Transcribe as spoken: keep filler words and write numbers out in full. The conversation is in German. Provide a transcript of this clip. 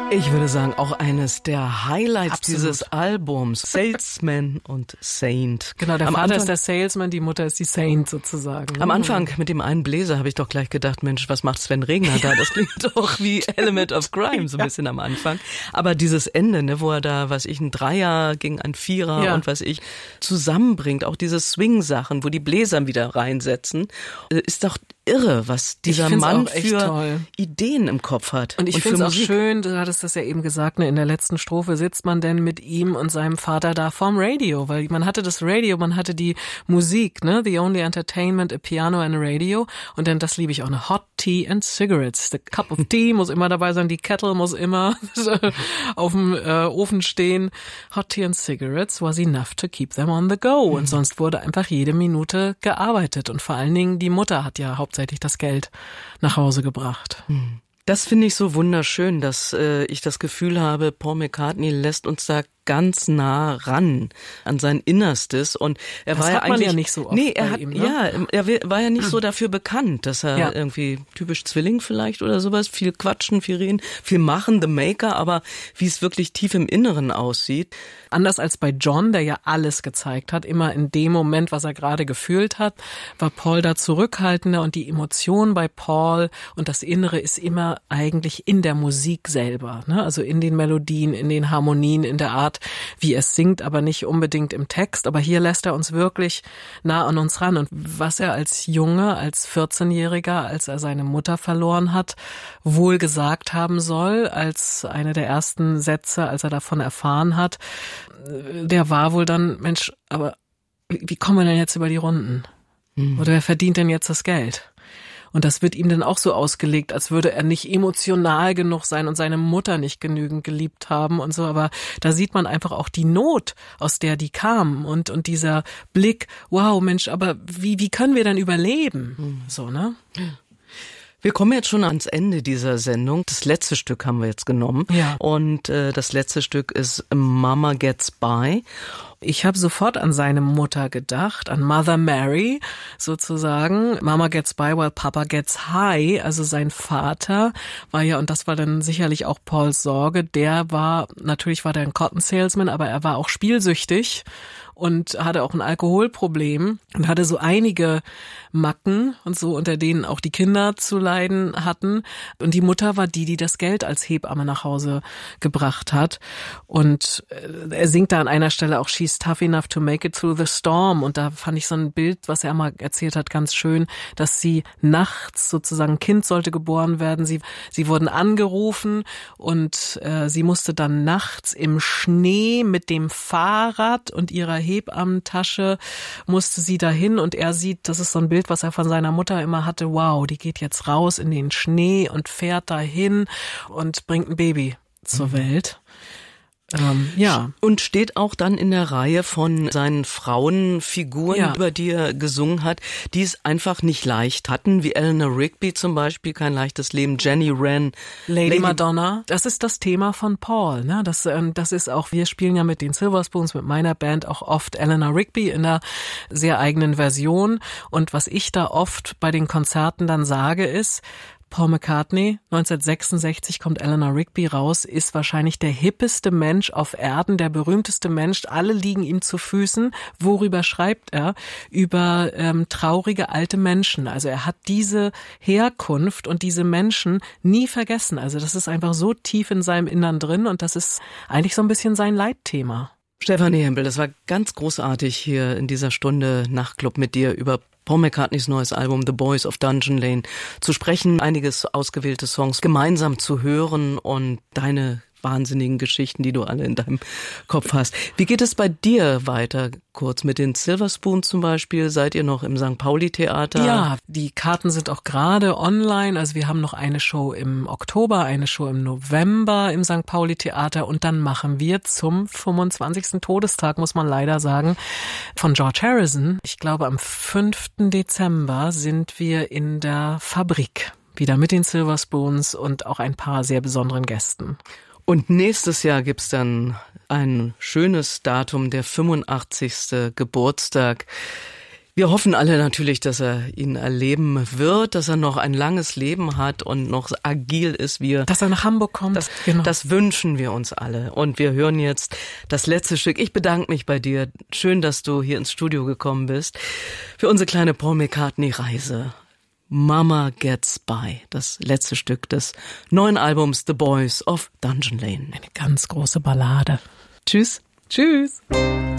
Ich würde sagen, auch eines der Highlights Absolut. dieses Albums. Salesman und Saint. Genau, der Am Vater Anfang, ist der Salesman, die Mutter ist die Saint sozusagen. Am Anfang mit dem einen Bläser habe ich doch gleich gedacht, Mensch, was macht Sven Regner da? Das klingt doch wie Element of Crime, so ein bisschen am Anfang. Aber dieses Ende, ne, wo er da, was ich, ein Dreier gegen ein Vierer Ja. und was ich, zusammenbringt, auch diese Swing-Sachen, wo die Bläser wieder reinsetzen, ist doch irre, was dieser find's Mann auch echt für toll. Ideen im Kopf hat. Und ich für finde es auch Musik. schön, du hattest das ja eben gesagt, ne, in der letzten Strophe sitzt man denn mit ihm und seinem Vater da vorm Radio, weil man hatte das Radio, man hatte die Musik, ne, the only entertainment, a piano and a radio, und dann, das liebe ich auch, eine Hot Tea and Cigarettes. The cup of tea muss immer dabei sein, die Kettle muss immer auf dem äh, Ofen stehen. Hot Tea and Cigarettes was enough to keep them on the go. Und sonst wurde einfach jede Minute gearbeitet, und vor allen Dingen die Mutter hat ja hauptsächlich das Geld nach Hause gebracht. Das finde ich so wunderschön, dass äh, ich das Gefühl habe, Paul McCartney lässt uns da ganz nah ran an sein Innerstes, und er Das war ja hat man eigentlich ja nicht so oft nee, er bei hat ihm, ne? ja, er war ja nicht so dafür bekannt, dass er Ja. irgendwie typisch Zwilling vielleicht oder sowas, viel quatschen, viel reden, viel machen, the Maker, aber wie es wirklich tief im Inneren aussieht. Anders als bei John, der ja alles gezeigt hat, immer in dem Moment, was er gerade gefühlt hat, war Paul da zurückhaltender, und die Emotion bei Paul und das Innere ist immer eigentlich in der Musik selber, ne? Also in den Melodien, in den Harmonien, in der Art, wie es singt, aber nicht unbedingt im Text. Aber hier lässt er uns wirklich nah an uns ran. Und was er als Junge, als vierzehnjähriger, als er seine Mutter verloren hat, wohl gesagt haben soll, als eine der ersten Sätze, als er davon erfahren hat, der war wohl dann, Mensch, aber wie kommen wir denn jetzt über die Runden? Hm. Oder wer verdient denn jetzt das Geld? Und das wird ihm dann auch so ausgelegt, als würde er nicht emotional genug sein und seine Mutter nicht genügend geliebt haben und so. Aber da sieht man einfach auch die Not, aus der die kam, und und dieser Blick, wow, Mensch, aber wie wie können wir denn überleben? Hm. So, ne? Wir kommen jetzt schon ans Ende dieser Sendung. Das letzte Stück haben wir jetzt genommen. Ja. Und äh, das letzte Stück ist Mama Gets By. Ich habe sofort an seine Mutter gedacht, an Mother Mary sozusagen. Mama gets by while Papa gets high. Also sein Vater war ja, und das war dann sicherlich auch Pauls Sorge, der war, natürlich war der ein Cotton Salesman, aber er war auch spielsüchtig und hatte auch ein Alkoholproblem und hatte so einige Macken und so, unter denen auch die Kinder zu leiden hatten. Und die Mutter war die, die das Geld als Hebamme nach Hause gebracht hat. Und er singt da an einer Stelle auch She's tough enough to make it through the storm. Und da fand ich so ein Bild, was er mal erzählt hat, ganz schön, dass sie nachts sozusagen, ein Kind sollte geboren werden. Sie, sie wurden angerufen, und äh, sie musste dann nachts im Schnee mit dem Fahrrad und ihrer Hebammentasche musste sie dahin, und er sieht, das ist so ein Bild, was er von seiner Mutter immer hatte, wow, die geht jetzt raus in den Schnee und fährt dahin und bringt ein Baby zur mhm. Welt. Ähm, ja. Und steht auch dann in der Reihe von seinen Frauenfiguren, ja. über die er gesungen hat, die es einfach nicht leicht hatten, wie Eleanor Rigby zum Beispiel, kein leichtes Leben, Jenny Wren, Lady, Lady Madonna. Das ist das Thema von Paul, ne? Das, ähm, das ist auch, wir spielen ja mit den Silver Spoons, mit meiner Band auch oft Eleanor Rigby in einer sehr eigenen Version. Und was ich da oft bei den Konzerten dann sage ist, Paul McCartney, neunzehnhundertsechsundsechzig kommt Eleanor Rigby raus, ist wahrscheinlich der hippeste Mensch auf Erden, der berühmteste Mensch. Alle liegen ihm zu Füßen. Worüber schreibt er? Über ähm, traurige alte Menschen. Also er hat diese Herkunft und diese Menschen nie vergessen. Also das ist einfach so tief in seinem Innern drin, und das ist eigentlich so ein bisschen sein Leitthema. Stefanie Hempel, das war ganz großartig hier in dieser Stunde Nachtclub mit dir über Paul McCartneys neues Album The Boys of Dungeon Lane zu sprechen, einiges ausgewählte Songs gemeinsam zu hören und deine wahnsinnigen Geschichten, die du alle in deinem Kopf hast. Wie geht es bei dir weiter? Kurz mit den Silver Spoons zum Beispiel. Seid ihr noch im Sankt Pauli-Theater? Ja, die Karten sind auch gerade online. Also wir haben noch eine Show im Oktober, eine Show im November im Sankt Pauli-Theater, und dann machen wir zum fünfundzwanzigsten Todestag, muss man leider sagen, von George Harrison. Ich glaube, am fünften Dezember sind wir in der Fabrik wieder mit den Silver Spoons und auch ein paar sehr besonderen Gästen. Und nächstes Jahr gibt's dann ein schönes Datum, der fünfundachtzigste Geburtstag. Wir hoffen alle natürlich, dass er ihn erleben wird, dass er noch ein langes Leben hat und noch agil ist. Wir, dass er nach Hamburg kommt. Das, genau. das wünschen wir uns alle. Und wir hören jetzt das letzte Stück. Ich bedanke mich bei dir. Schön, dass du hier ins Studio gekommen bist für unsere kleine Paul McCartney-Reise. Mama Gets By, das letzte Stück des neuen Albums The Boys of Dungeon Lane. Eine ganz große Ballade. Tschüss. Tschüss.